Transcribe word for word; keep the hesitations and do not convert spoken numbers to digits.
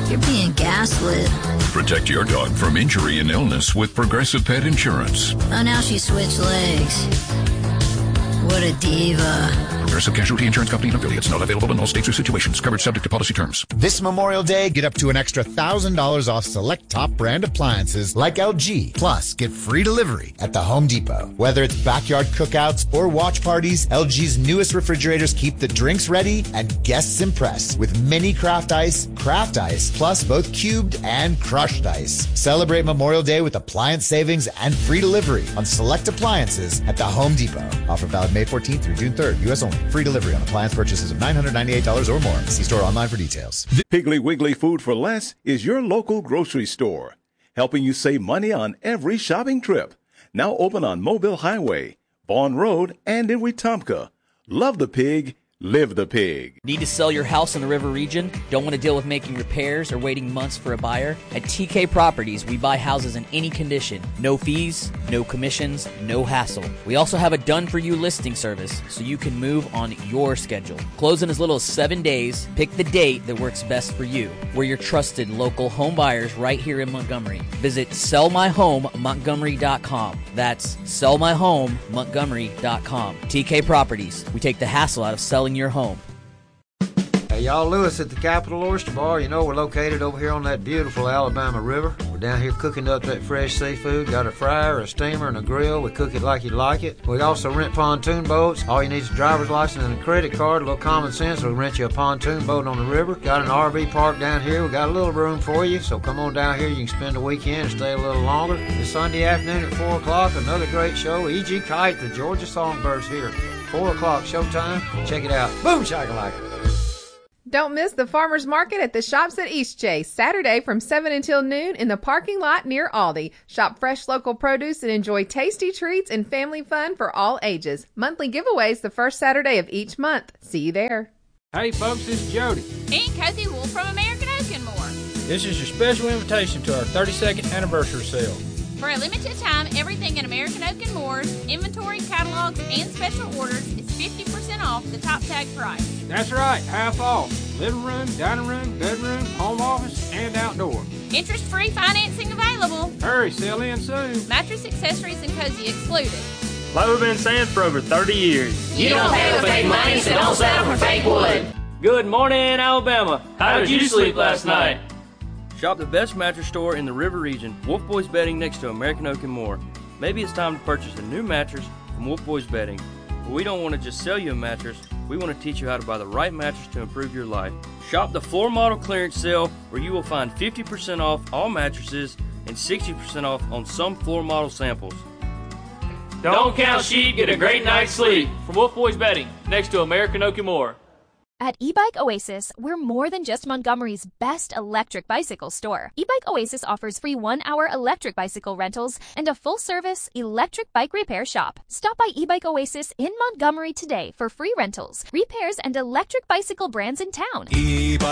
You're being gaslit. Protect your dog from injury and illness with Progressive Pet Insurance. Oh, now she switched legs. What a diva. Progressive Casualty Insurance Company and affiliates. Not available in all states or situations. Coverage subject to policy terms. This Memorial Day, get up to an extra one thousand dollars off select top brand appliances like L G. Plus, get free delivery at the Home Depot. Whether it's backyard cookouts or watch parties, L G's newest refrigerators keep the drinks ready and guests impressed with mini craft ice, craft ice, plus both cubed and crushed ice. Celebrate Memorial Day with appliance savings and free delivery on select appliances at the Home Depot. Offer valid May fourteenth through June third. U S only. Free delivery on appliance purchases of nine hundred ninety-eight dollars or more. See store online for details. Piggly Wiggly Food for Less is your local grocery store, helping you save money on every shopping trip. Now open on Mobile Highway, Vaughn Road, and in Wetumpka. Love the pig. Live the pig. Need to sell your house in the River Region? Don't want to deal with making repairs or waiting months for a buyer? At T K Properties, we buy houses in any condition. No fees, no commissions, no hassle. We also have a done-for-you listing service, so you can move on your schedule. Close in as little as seven days. Pick the date that works best for you. We're your trusted local home buyers right here in Montgomery. Visit sell my home montgomery dot com. That's sell my home montgomery dot com. T K Properties. We take the hassle out of selling your home. Hey, y'all, Lewis at the Capital Oyster Bar. You know, we're located over here on that beautiful Alabama River. We're down here cooking up that fresh seafood. Got a fryer, a steamer, and a grill. We cook it like you like it. We also rent pontoon boats. All you need is a driver's license and a credit card, a little common sense. We'll rent you a pontoon boat on the river. Got an R V park down here. We got a little room for you, so come on down here. You can spend the weekend and stay a little longer. This Sunday afternoon at four o'clock, another great show. E G. Kite, the Georgia Songbirds here. four o'clock showtime. Check it out. Boom shakalaka. Don't miss the farmers market at the Shops at Eastchase, Saturday from seven until noon in the parking lot near Aldi. Shop fresh local produce and enjoy tasty treats and family fun for all ages. Monthly giveaways the first Saturday of each month. See you there. Hey folks, this is Jody. And Cozy Wolf from American Oak and More. This is your special invitation to our thirty-second anniversary sale. For a limited time, everything in American Oak and Moore's inventory, catalogs, and special orders is fifty percent off the top tag price. That's right, half off. Living room, dining room, bedroom, home office, and outdoor. Interest-free financing available. Hurry, sell in soon. Mattress, accessories, and cozy excluded. Like we've been saying for over thirty years. You don't pay with fake money, so don't settle for fake wood. Good morning, Alabama. How did you sleep last night? Shop the best mattress store in the River Region, Wolf Boys Bedding next to American Oak and More. Maybe it's time to purchase a new mattress from Wolf Boys Bedding. But we don't want to just sell you a mattress, we want to teach you how to buy the right mattress to improve your life. Shop the floor model clearance sale where you will find fifty percent off all mattresses and sixty percent off on some floor model samples. Don't count sheep, get a great night's sleep. From Wolf Boys Bedding, next to American Oak and More. At eBike Oasis, we're more than just Montgomery's best electric bicycle store. eBike Oasis offers free one-hour electric bicycle rentals and a full-service electric bike repair shop. Stop by eBike Oasis in Montgomery today for free rentals, repairs, and electric bicycle brands in town. E-bike.